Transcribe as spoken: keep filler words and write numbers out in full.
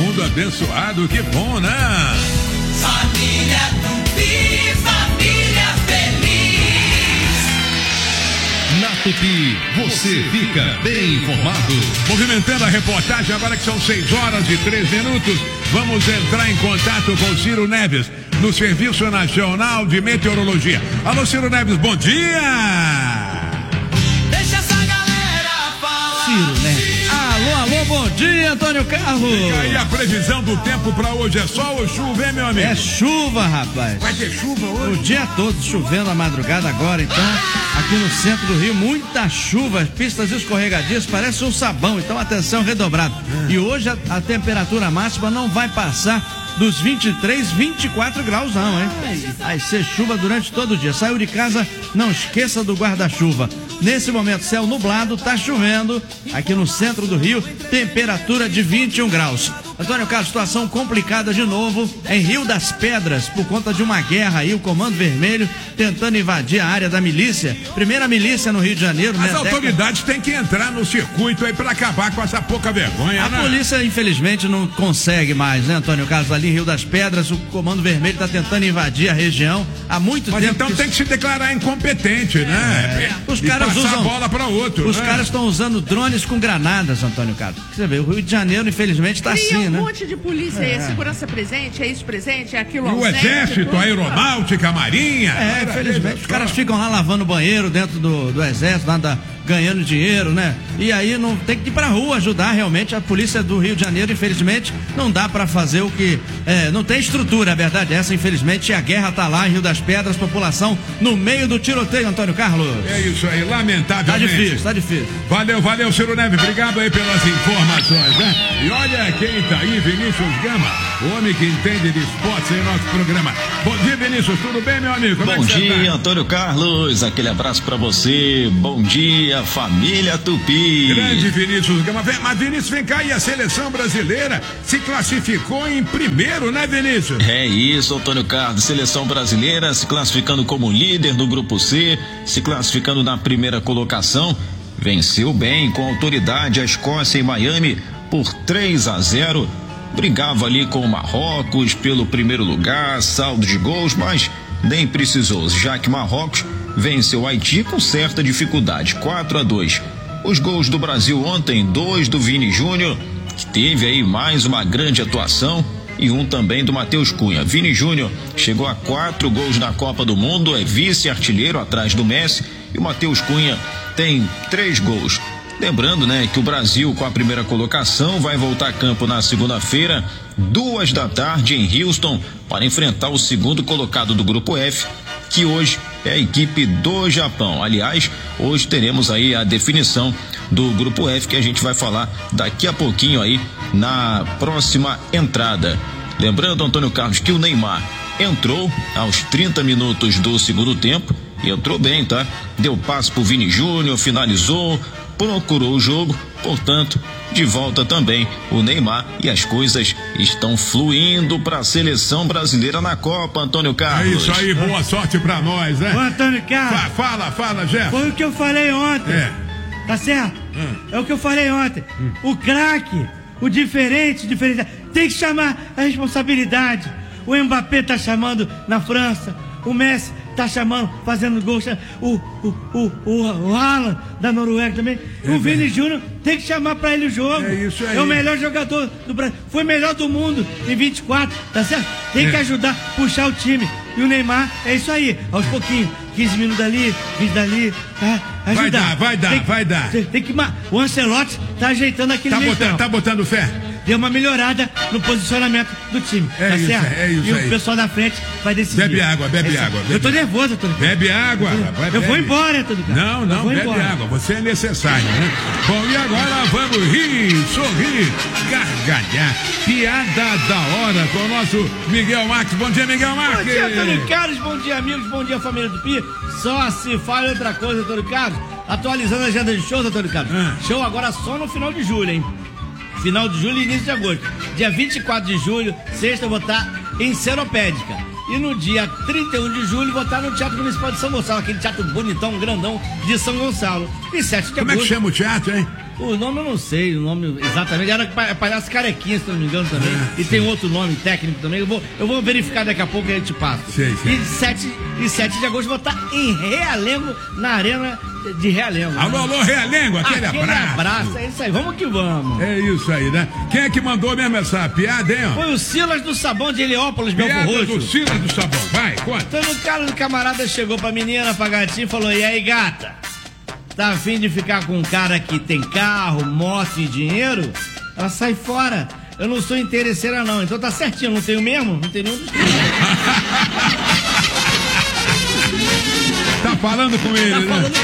mundo abençoado, que bom, né? Família Tupi, família feliz. Na Tupi, você fica bem informado. Movimentando a reportagem, agora que são seis horas e três minutos, vamos entrar em contato com Ciro Neves, no Serviço Nacional de Meteorologia. Alô, Ciro Neves, bom dia! Deixa essa galera falar. Ciro Neves. Alô, alô, bom dia, Antônio Carlos. E aí, a previsão do tempo pra hoje é sol ou chuva, hein, meu amigo? É chuva, rapaz. Vai ter chuva hoje? O dia todo chovendo a madrugada agora, então, aqui no centro do Rio, muita chuva, pistas escorregadias, parece um sabão, então atenção redobrada. E hoje a, a temperatura máxima não vai passar dos vinte e três, vinte e quatro graus não, hein? Vai ser chuva durante todo o dia. Saiu de casa, não esqueça do guarda-chuva. Nesse momento, céu nublado, tá chovendo aqui no centro do Rio, temperatura de vinte e um graus. Antônio Carlos, situação complicada de novo em Rio das Pedras, por conta de uma guerra aí, o Comando Vermelho tentando invadir a área da milícia. Primeira milícia no Rio de Janeiro. As né, autoridades têm que entrar no circuito aí pra acabar com essa pouca vergonha, A né? polícia, infelizmente, não consegue mais, né, Antônio Carlos? Ali em Rio das Pedras, o Comando Vermelho está tentando invadir a região há muito Mas tempo. então que... tem que se declarar incompetente, né? É. Os e caras passar usam a bola para outro. Os né? caras estão usando drones com granadas, Antônio Carlos. Você vê, o Rio de Janeiro, infelizmente, está Cria assim, um né? monte de polícia aí, é segurança presente, é isso presente, é aquilo E o ausente, exército, tudo. a aeronáutica, a marinha. É, infelizmente, os caras ficam lá lavando banheiro dentro do, do exército, lá da, ganhando dinheiro, né? E aí não tem que ir pra rua ajudar realmente. A polícia do Rio de Janeiro, infelizmente, não dá pra fazer o que... É, não tem estrutura, a verdade é essa, infelizmente, a guerra tá lá em Rio das Pedras, população no meio do tiroteio, Antônio Carlos. É isso aí, lamentavelmente. Tá difícil, tá difícil. Valeu, valeu, Ciro Neves, obrigado aí pelas informações, né? E olha quem tá aí, Vinícius Gama, o homem que entende de esportes em nosso programa. Bom dia, Vinícius, tudo bem, meu amigo? Como Bom é que dia, você tá? Antônio Carlos, aquele abraço pra você. Bom dia, família Tupi. Grande Vinícius Gama. Vem, mas Vinícius, vem cá, e a seleção brasileira se classificou em primeiro, né, Vinícius? É isso, Antônio Carlos. Seleção brasileira se classificando como líder no grupo C, se classificando na primeira colocação. Venceu bem, com autoridade, a Escócia em Miami por três a zero. Brigava ali com o Marrocos pelo primeiro lugar, saldo de gols, mas nem precisou, já que Marrocos venceu o Haiti com certa dificuldade, quatro a dois. Os gols do Brasil ontem, dois do Vini Júnior, que teve aí mais uma grande atuação, e um também do Matheus Cunha. Vini Júnior chegou a quatro gols na Copa do Mundo, é vice-artilheiro atrás do Messi, e o Matheus Cunha tem três gols. Lembrando, né, que o Brasil, com a primeira colocação, vai voltar a campo na segunda-feira, duas da tarde, em Houston, para enfrentar o segundo colocado do grupo F, que hoje é a equipe do Japão. Aliás, hoje teremos aí a definição do grupo F, que a gente vai falar daqui a pouquinho aí na próxima entrada. Lembrando, Antônio Carlos, que o Neymar entrou aos trinta minutos do segundo tempo e entrou bem, tá? Deu passe pro Vini Júnior, finalizou, procurou o jogo, portanto, de volta também o Neymar, e as coisas estão fluindo para a seleção brasileira na Copa, Antônio Carlos. É isso aí, boa sorte pra nós, né? Ô, Antônio Carlos. Fa- Fala, fala, Jeff. Foi o que eu falei ontem. É. Tá certo? Hum. É o que eu falei ontem. O craque, o diferente, o diferente, tem que chamar a responsabilidade. O Mbappé tá chamando na França, o Messi tá chamando, fazendo gol, o, o, o, o, o Haaland da Noruega também. É o Vini Júnior tem que chamar pra ele o jogo. É isso aí. É o melhor jogador do Brasil. Foi melhor do mundo em vinte e quatro, tá certo? Tem É. que ajudar, puxar o time. E o Neymar, é isso aí, aos pouquinhos, quinze minutos dali, vinte dali, tá? Ajudar. Vai dar, vai dar, Tem que- vai dar. Tem, tem que, ma- o Ancelotti tá ajeitando aquele Tá meio botando, campo. tá botando fé? Deu uma melhorada no posicionamento do time, É tá isso, certo? é isso e aí. o pessoal da frente vai decidir. Bebe água, bebe É isso aí. água, bebe Eu tô água. nervoso, eu tô nervoso. Bebe água, rapaz. Eu vou bebe. embora, Antônio Carlos. Não, Eu não, vou bebe embora. água, você é necessário, né? Bom, e agora vamos rir, sorrir, gargalhar, piada da hora com o nosso Miguel Marques. Bom dia, Miguel Marques. Bom dia, Antônio Carlos, bom dia, amigos, bom dia, família Tupi. Só se fala outra coisa, Antônio Carlos. Atualizando a agenda de shows, Antônio Carlos. Ah. Show agora só no final de julho, hein? Final de julho e início de agosto. Dia vinte e quatro de julho, sexta, eu vou estar em Seropédica. E no dia trinta e um de julho, vou estar no Teatro Municipal de São Gonçalo, aquele teatro bonitão, grandão de São Gonçalo. E sete de Como é que agosto. chama o teatro, hein? O nome eu não sei, o nome exatamente. Era pa- Palhaço Carequinha, se não me engano, também. É, e tem outro nome técnico também. Eu vou, eu vou verificar daqui a pouco e a gente passa. Sei, sei. E sete, e sete de agosto vou estar em Realengo, na Arena de Realengo. Alô, alô, Realengo, aquele, Aquele abraço. abraço. É isso aí, vamos que vamos. É isso aí, né? Quem é que mandou mesmo essa piada, hein? ó? Foi o Silas do Sabão de Heliópolis, Belfor Piada Roxo. do Silas do Sabão. Vai, conta. Então no cara do camarada chegou pra menina, pra gatinha e falou: e aí, gata? Tá afim de ficar com um cara que tem carro, moto e dinheiro? Ela sai fora. Eu não sou interesseira, não. Então tá certinho, não tenho mesmo? Não tenho nenhum dos dois. Tá falando com ele, né?